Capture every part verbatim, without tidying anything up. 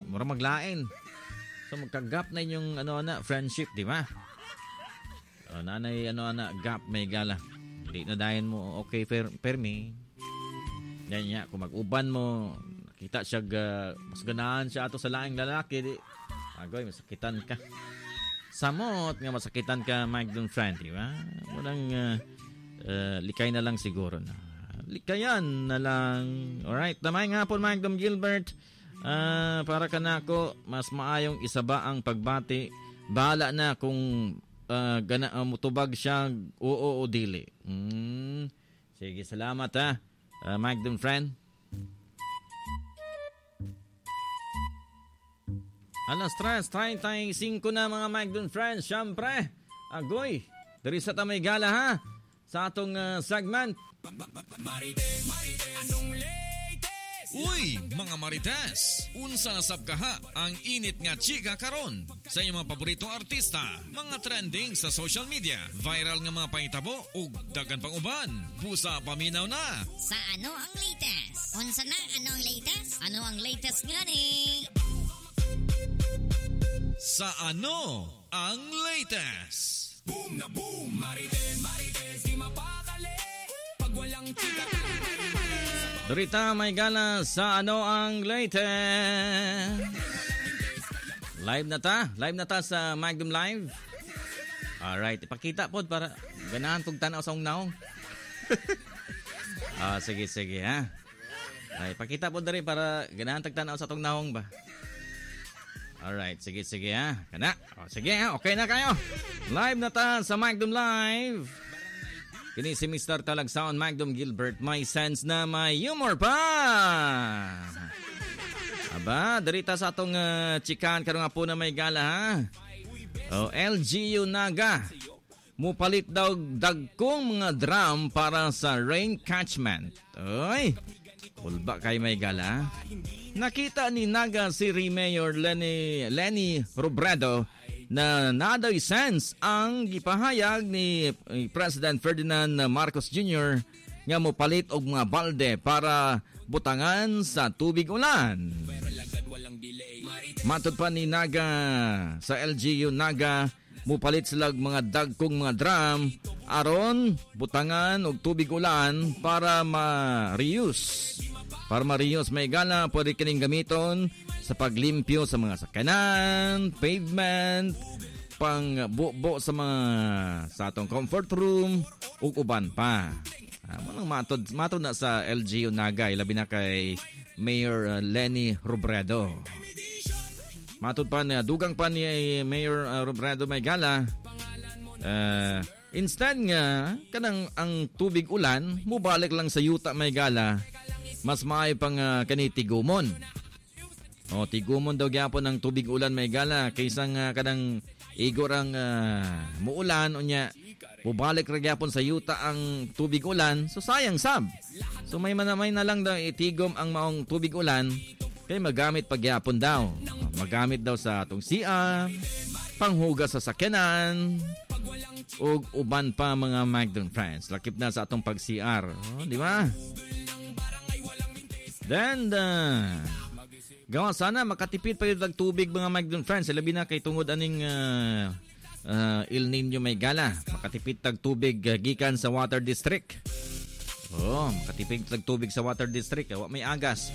mura maglain. So magka-gap na yung ano na friendship, di ba? O, nanay ano na gap may gala. Hindi na dahin mo okay per permi. Yan niya kung mag-uban mo, kita siya uh, mas ganahan siya ato sa laing lalaki, di. Agoy, masakitan ka. Samot nga masakitan ka, Mike Don friend, di ba? Walang uh, uh, likay na lang siguro na. Likayan na lang. Alright, tamay nga po Mike Dom Gilbert. Uh, para ka na ako, mas maayong isa ba ang pagbati? Bahala na kung uh, gana, uh, mutubag siya, oo o dili. Hmm. Sige, salamat ha, uh, Mike Dom friend. Alas tres, treinta y cinco na mga Mike Dom friends. Siyempre, agoy, dari sa tamay gala ha, sa atong uh, segment. Marites, Marites, anong latest? Uy, mga Marites! Unsa na sab kaha ang init nga chika karon sa iyong mga paboritong artista, mga trending sa social media, viral nga mga pangitabo ug daghan pang uban. Busa paminaw na. Sa ano ang latest? Unsa na ano ang latest? Ano ang latest nga ni? Sa ano ang latest? Boom na boom, Marites, Marites, di mapakali. Walang chika. Dorita may gala sa ano ang latest. Live na ta, live na ta sa Magnum Live. Alright, ipakita po para ganahan kong tanaw sa ungnaong. Ah, sige sige ha. Ay, ipakita po diri para ganahan tag tanaw sa tong naong ba. Alright, sige sige ha. Kana. Oh, sige ha, okay na kayo. Live na ta sa Magnum Live. Kini si Mister Talagsaon Magdom Gilbert, may sense na may humor pa. Aba, darita sa atong uh, chikan karon nga po na may gala ha. Oh, L G U Naga. Mupalit daw dagkong mga drum para sa rain catchment. Oy, ulba kay may gala. Nakita ni Naga si Mayor Lenny Lenny Robredo na naday sense ang gipahayag ni President Ferdinand Marcos Junior nga mopalit og mga balde para butangan sa tubig ulan. Matod pa ni Naga sa L G U Naga, mopalit sila mga dagkong mga drum aron butangan og tubig ulan para ma-reuse. Para ma-reuse may gala pwede kining gamiton sa paglimpyo sa mga sakyanan, pavement, pang bubo sa mga sa atong comfort room ug uban pa. Ah, manang matod matod na sa L G U Naga, labi na kay Mayor uh, Lenny Robredo. Matod pa na dugang pa ni Mayor uh, Robredo may gala. Uh, instead nga kanang ang tubig ulan mubalik lang sa yuta may gala, mas maayo pang uh, kani tigumon. O, tigumon daw gyapon ng tubig ulan may gala kaysa nga kadang igor ang uh, muulan unya bubalik ra gyapon sa yuta ang tubig ulan, so sayang sab. So may manamay na lang daw itigom ang maong tubig ulan kay magamit pagyapon daw. O, magamit daw sa atong C R, panghugas sa sakyanan ug uban pa mga Magdon friends. Lakip na sa atong pag-C R, o, di ba? Then uh, gawa sana makatipid pa yung tubig mga Magdon friends. Labi na kay tungod aning uh, uh, El Nino may gala. Makatipid tag tubig uh, gikan sa water district. Oh, makatipid tag tubig sa water district. Wa may agas.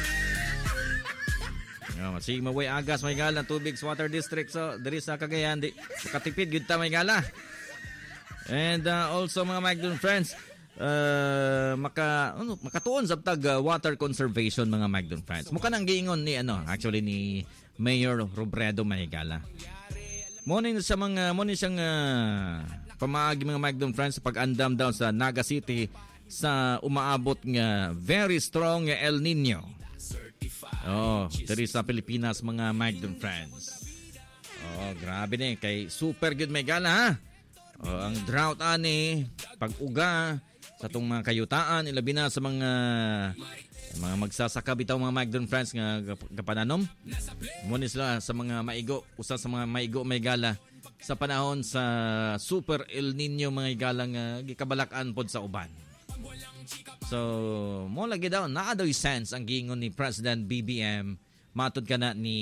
Oh, sige maway agas may gala tubig sa water district. So diri sa Cagayan di makatipid gyud ta may gala. And uh, also mga Magdon friends, Uh, maka ano makatuon sa tag uh, water conservation mga Magdon friends. Mukha nang giingon ni ano actually ni Mayor Robredo Mahigala. Mo ni sa mga mo ni siyang uh, pamaagi mga Magdon friends sa pag-andam daw sa Naga City sa umaabot nga very strong nga El Nino. Oh, diri sa Pilipinas mga Magdon friends. Oh, grabe ni kay super good Mahigala ha. Oh, ang drought ani pag-uga sa itong mga kayutaan, ilabi na sa mga mga magsasaka bitaw mga Magdon friends nga kapananom. Muna sila sa mga maigo, usa sa mga maigo may gala sa panahon sa Super El Nino mga igalang uh, gikabalakan pod sa uban. So, mo lagi daw, naa daw sense ang giingon ni President B B M, matod ka na ni